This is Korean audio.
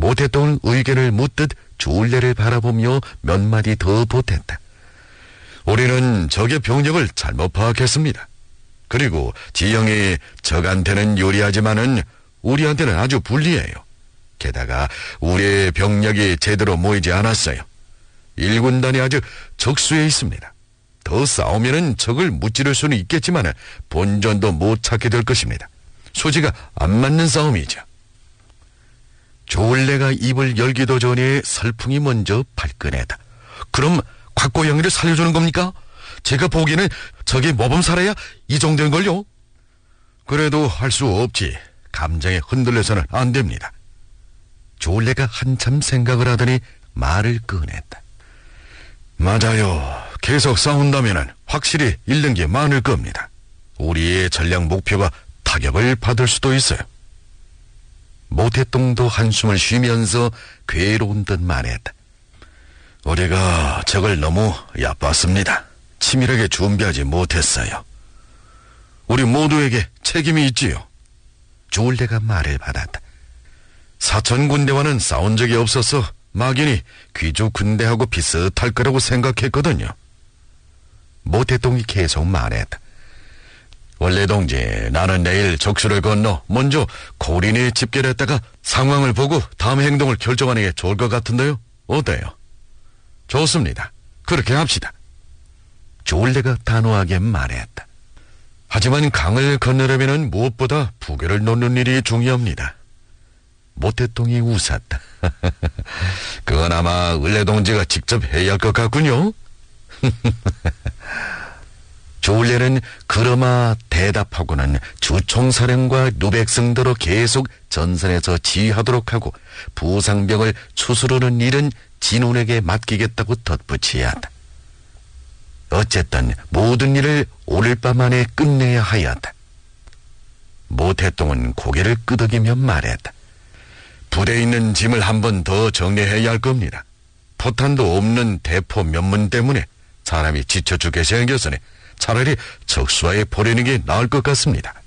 모태똥은 의견을 묻듯 조울래를 바라보며 몇 마디 더 보탰다. 우리는 적의 병력을 잘못 파악했습니다. 그리고 지형이 적한테는 유리하지만은 우리한테는 아주 불리해요. 게다가 우리의 병력이 제대로 모이지 않았어요. 1군단이 아주 적수에 있습니다. 더 싸우면은 적을 무찌를 수는 있겠지만 본전도 못 찾게 될 것입니다. 소지가 안 맞는 싸움이죠. 조울래가 입을 열기도 전에 설풍이 먼저 발끈했다. 그럼 곽고영이를 살려주는 겁니까? 제가 보기에는 적이 모범 살아야 이 정도인걸요. 그래도 할 수 없지. 감정에 흔들려서는 안 됩니다. 조울래가 한참 생각을 하더니 말을 꺼냈다. 맞아요. 계속 싸운다면 확실히 잃는 게 많을 겁니다. 우리의 전략 목표가 타격을 받을 수도 있어요. 모태똥도 한숨을 쉬면서 괴로운 듯 말했다. 우리가 적을 너무 얕봤습니다. 치밀하게 준비하지 못했어요. 우리 모두에게 책임이 있지요. 조울래가 말을 받았다. 사천 군대와는 싸운 적이 없어서 막연히 귀족 군대하고 비슷할 거라고 생각했거든요. 모태똥이 계속 말했다. 원래 동지, 나는 내일 적수를 건너 먼저 고린에 집결했다가 상황을 보고 다음 행동을 결정하는 게 좋을 것 같은데요. 어때요? 좋습니다. 그렇게 합시다. 조울래가 단호하게 말했다. 하지만 강을 건너려면 무엇보다 부교를 놓는 일이 중요합니다. 모태똥이 웃었다. 그건 아마 을레동지가 직접 해야 할 것 같군요. 조울래는 그러마 대답하고는 주총사령과 누백성대로 계속 전선에서 지휘하도록 하고 부상병을 추스르는 일은 진운에게 맡기겠다고 덧붙이었다. 어쨌든 모든 일을 오늘 밤 안에 끝내야 하였다. 모태똥은 고개를 끄덕이며 말했다. 부대에 있는 짐을 한 번 더 정리해야 할 겁니다. 포탄도 없는 대포 면문 때문에 사람이 지쳐 죽게 생겼으니 차라리 적수와에 보내는 게 나을 것 같습니다.